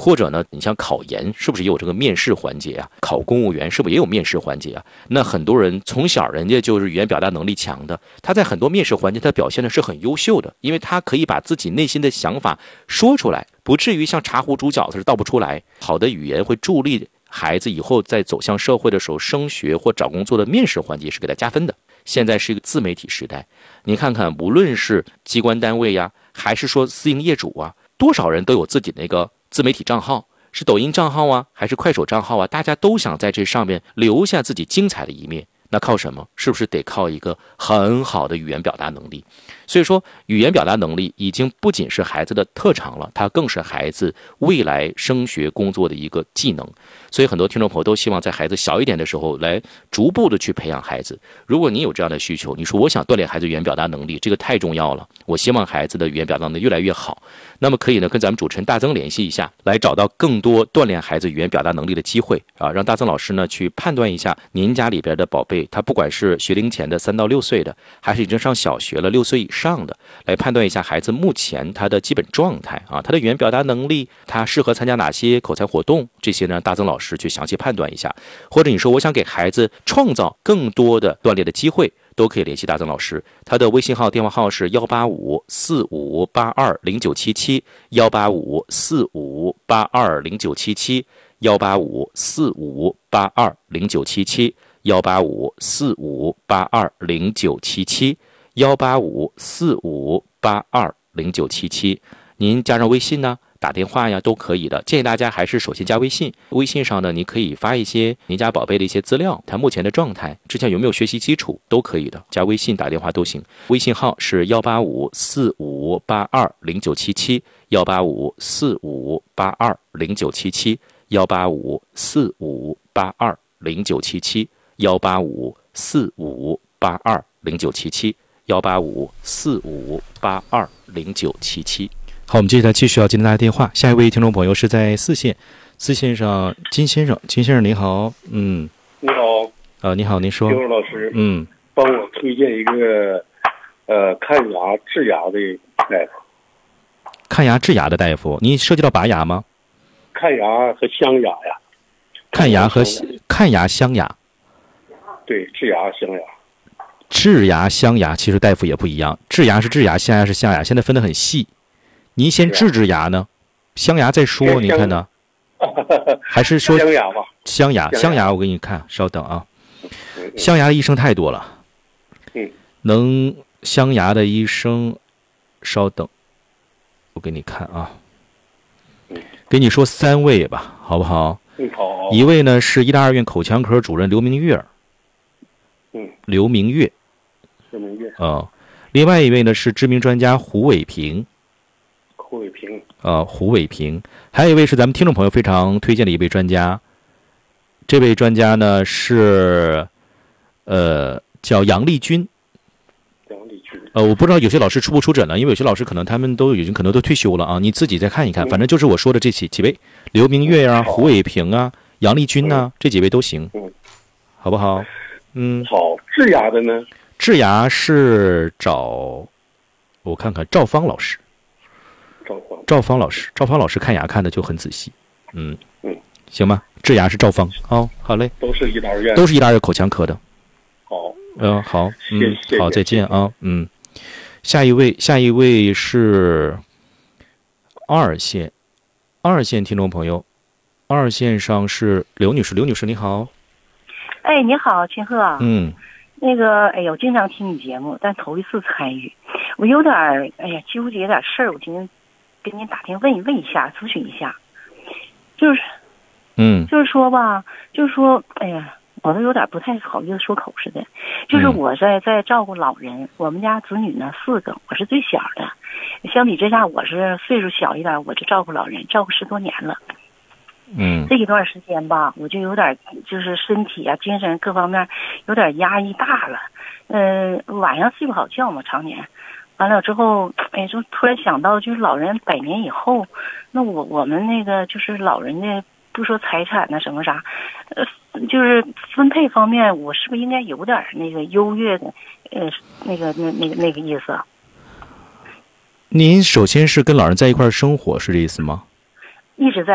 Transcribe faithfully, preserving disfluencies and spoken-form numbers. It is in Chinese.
或者呢，你像考研是不是也有这个面试环节啊？考公务员是不是也有面试环节啊？那很多人从小人家就是语言表达能力强的，他在很多面试环节他表现的是很优秀的，因为他可以把自己内心的想法说出来，不至于像茶壶煮饺子是倒不出来。好的语言会助力孩子以后在走向社会的时候，升学或找工作的面试环节是给他加分的。现在是一个自媒体时代，你看看，无论是机关单位呀，还是说私营业主啊，多少人都有自己那个自媒体账号，是抖音账号啊，还是快手账号啊？大家都想在这上面留下自己精彩的一面。那靠什么？是不是得靠一个很好的语言表达能力？所以说，语言表达能力已经不仅是孩子的特长了，它更是孩子未来升学工作的一个技能。所以很多听众朋友都希望在孩子小一点的时候来逐步的去培养孩子。如果你有这样的需求，你说我想锻炼孩子语言表达能力，这个太重要了，我希望孩子的语言表达能力越来越好，那么可以呢跟咱们主持人大曾联系一下，来找到更多锻炼孩子语言表达能力的机会啊，让大曾老师呢去判断一下您家里边的宝贝，他不管是学龄前的三到六岁的，还是已经上小学了六岁以上的，来判断一下孩子目前他的基本状态啊，他的语言表达能力，他适合参加哪些口才活动，这些呢大曾老师去详细判断一下。或者你说我想给孩子创造更多的锻炼的机会，都可以联系大曾老师，他的微信号电话号是幺八五四五八二零九七七，幺八五四五八二零九七七，幺八五四五八二零九七七，幺八五四五八二零九七七，幺八五四五八二零九七七。您加上微信呢，打电话呀都可以的。建议大家还是首先加微信，微信上呢你可以发一些您家宝贝的一些资料，他目前的状态，之前有没有学习基础都可以的，加微信打电话都行。微信号是幺八五四五八二零九七七，幺八五四五八二零九七七，幺八五四五八二零九七七，幺八五四五八二零九七七，幺八五四五八二零九七七。好，我们接下来继续要接听大家电话。下一位听众朋友是在四线，四线上金先生，金先生你好，嗯， 你好， 呃，你好，您说， 金老师， 嗯， 帮我推荐一个，呃，看牙治牙的大夫。 看牙治牙的大夫，你涉及到拔牙吗？ 看牙和镶牙呀。 看牙和看牙镶牙。 对，治牙镶牙。 治牙镶牙其实大夫也不一样，治牙是治牙，镶牙是镶牙，现在分得很细。您先治治牙呢，镶牙再说，你看呢？还是说镶牙吧？ 镶牙，镶牙，我给你看，稍等啊。镶牙的医生太多了， 嗯， 能镶牙的医生，稍等，我给你看啊。给你说三位吧，好不好？ 嗯，好。 一位呢是医大二院口腔科主任刘明月， 嗯， 刘明月， 刘明月， 呃，另外一位呢是知名专家胡伟平。 胡伟平， 呃，胡伟平，还有一位是咱们听众朋友非常推荐的一位专家，这位专家呢是，呃，叫杨丽君。 杨丽君。 呃，我不知道有些老师出不出诊了，因为有些老师可能他们都已经可能都退休了啊，你自己再看一看， 嗯、 反正就是我说的这几几位，刘明月啊、胡伟平啊、杨丽君呐、啊嗯，这几位都行， 嗯， 好不好？嗯， 好。治牙的呢？ 治牙是找，我看看赵芳老师。 赵芳， 赵芳老师，赵芳老师看牙看的就很仔细，嗯嗯， 行吗？治牙是赵芳，哦，好嘞， 都是医大二院， 都是医大二院口腔科的， 好， 嗯、呃，好，嗯， 谢谢好，再见啊，嗯，下一位，下一位是二线，二线听众朋友，二线上是刘女士，刘女士你好， 哎，你好，秦鹤， 嗯， 那个，哎呦，我经常听你节目，但头一次参与，我有点，哎呀，纠结点事儿，我今天。跟您打听问一问一下，咨询一下，就是， 嗯， 就是说吧，就是说，哎呀，我都有点不太好意思说口似的。就是我在在照顾老人，我们家子女呢四个，我是最小的。相比之下，我是岁数小一点，我就照顾老人，照顾十多年了。 嗯， 这一段时间吧，我就有点就是身体啊、精神各方面有点压抑大了。嗯、呃，晚上睡不好觉嘛，常年。完了之后，哎，就突然想到，就是老人百年以后，那我我们那个就是老人的，不说财产呐什么啥，呃，就是分配方面，我是不是应该有点那个优越的，呃，那个那那个那个意思？ 您首先是跟老人在一块生活，是这意思吗？ 一直在